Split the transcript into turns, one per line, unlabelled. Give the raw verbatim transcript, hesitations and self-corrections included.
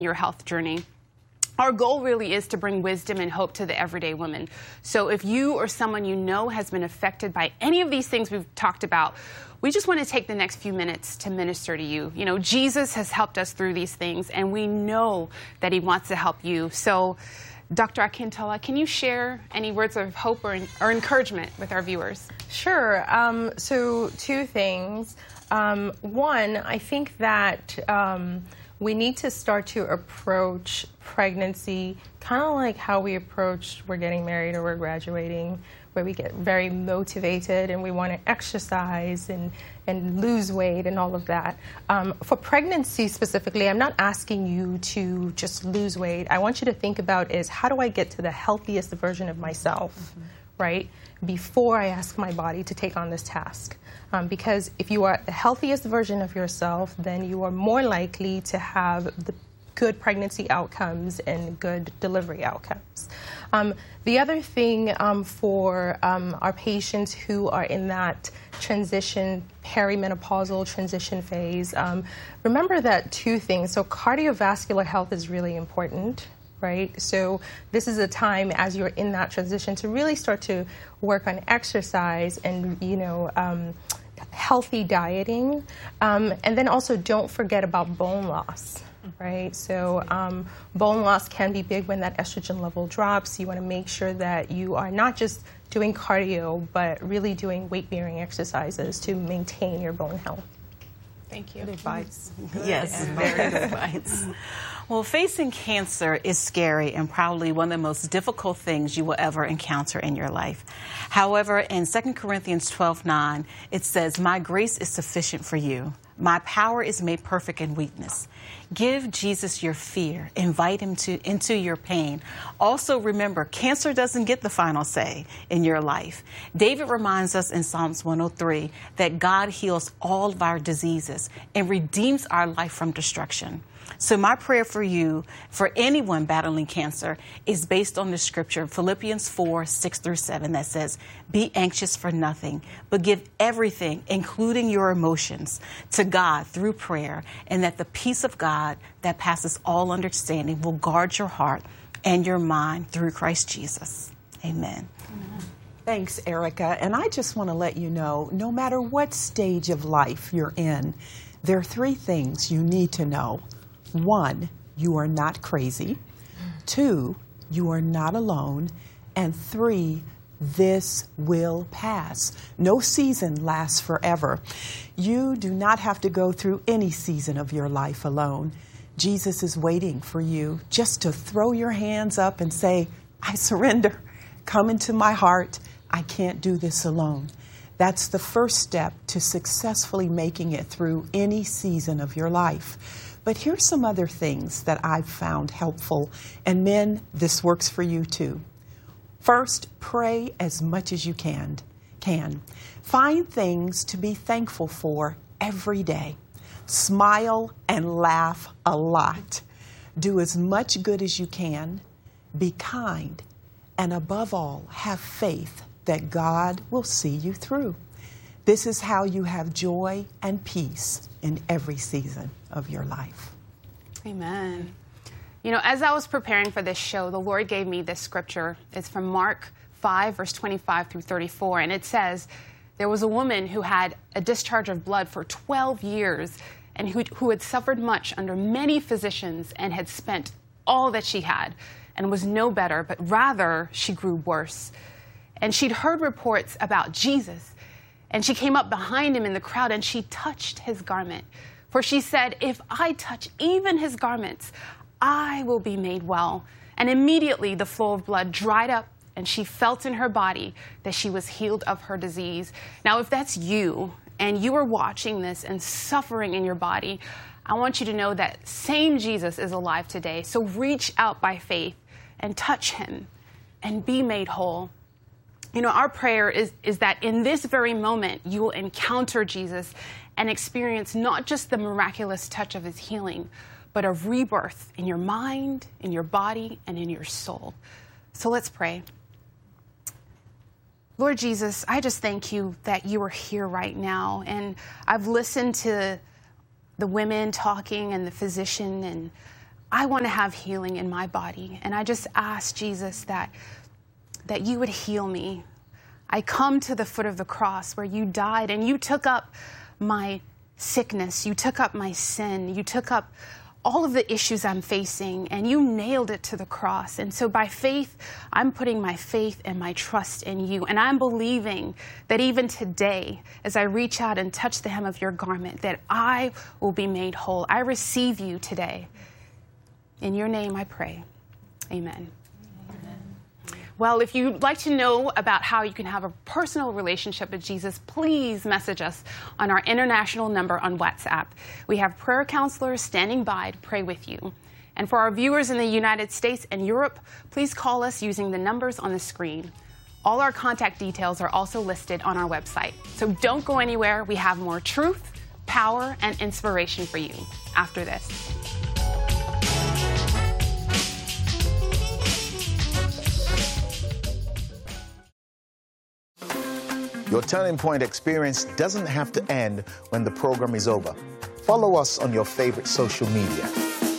your health journey. Our goal really is to bring wisdom and hope to the everyday woman. So if you or someone you know has been affected by any of these things we've talked about, we just want to take the next few minutes to minister to you. You know, Jesus has helped us through these things, and we know that he wants to help you. So, Doctor Akintola, can you share any words of hope or, or encouragement with our viewers?
Sure. Um, so two things. Um, one, I think that um, we need to start to approach pregnancy kind of like how we approach we're getting married or we're graduating, where we get very motivated and we want to exercise and, and lose weight and all of that. Um, for pregnancy specifically, I'm not asking you to just lose weight. I want you to think about is how do I get to the healthiest version of myself, mm-hmm. right, before I ask my body to take on this task. Um, because if you are the healthiest version of yourself, then you are more likely to have the good pregnancy outcomes and good delivery outcomes. Um, the other thing um, for um, our patients who are in that transition, perimenopausal transition phase, um, remember that two things. So cardiovascular health is really important, right? So this is a time as you're in that transition to really start to work on exercise and, you know, um, healthy dieting. Um, and then also don't forget about bone loss. Right, so um, bone loss can be big when that estrogen level drops. You want to make sure that you are not just doing cardio, but really doing weight-bearing exercises to maintain your bone health.
Thank you.
Good advice.
Good yes, advice. Very good advice. Well, facing cancer is scary and probably one of the most difficult things you will ever encounter in your life. However, in Second Corinthians twelve nine, it says, "My grace is sufficient for you. My power is made perfect in weakness." Give Jesus your fear. Invite him to into your pain. Also remember, cancer doesn't get the final say in your life. David reminds us in Psalms one oh three that God heals all of our diseases and redeems our life from destruction. So my prayer for you, for anyone battling cancer, is based on the scripture, Philippians four, six through seven, that says, "Be anxious for nothing, but give everything, including your emotions, to God through prayer, and that the peace of God that passes all understanding will guard your heart and your mind through Christ Jesus." Amen.
Amen. Thanks, Erica. And I just want to let you know, no matter what stage of life you're in, there are three things you need to know. One, you are not crazy. Two, you are not alone. And three, this will pass. No season lasts forever. You do not have to go through any season of your life alone. Jesus is waiting for you just to throw your hands up and say, "I surrender. Come into my heart. I can't do this alone." That's the first step to successfully making it through any season of your life. But here's some other things that I've found helpful. And men, this works for you too. First, pray as much as you can. Can. Find things to be thankful for every day. Smile and laugh a lot. Do as much good as you can. Be kind. And above all, have faith that God will see you through. This is how you have joy and peace in every season of your life.
Amen. You know, as I was preparing for this show, the Lord gave me this scripture. It's from Mark five, verse twenty-five through thirty-four. And it says, there was a woman who had a discharge of blood for twelve years and who, who had suffered much under many physicians and had spent all that she had and was no better, but rather she grew worse. And she'd heard reports about Jesus. And she came up behind him in the crowd and she touched his garment. For she said, "If I touch even his garments, I will be made well." And immediately the flow of blood dried up and she felt in her body that she was healed of her disease. Now, if that's you and you are watching this and suffering in your body, I want you to know that same Jesus is alive today. So reach out by faith and touch him and be made whole. You know, our prayer is, is that in this very moment, you will encounter Jesus and experience not just the miraculous touch of his healing, but a rebirth in your mind, in your body, and in your soul. So let's pray. Lord Jesus, I just thank you that you are here right now. And I've listened to the women talking and the physician, and I want to have healing in my body. And I just ask, Jesus, that, that you would heal me. I come to the foot of the cross where you died and you took up my sickness. You took up my sin. You took up all of the issues I'm facing, and you nailed it to the cross. And so by faith, I'm putting my faith and my trust in you. And I'm believing that even today, as I reach out and touch the hem of your garment, that I will be made whole. I receive you today. In your name I pray. Amen. Well, if you'd like to know about how you can have a personal relationship with Jesus, please message us on our international number on WhatsApp. We have prayer counselors standing by to pray with you. And for our viewers in the United States and Europe, please call us using the numbers on the screen. All our contact details are also listed on our website. So don't go anywhere. We have more truth, power, and inspiration for you after this.
Your Turning Point experience doesn't have to end when the program is over. Follow us on your favorite social media.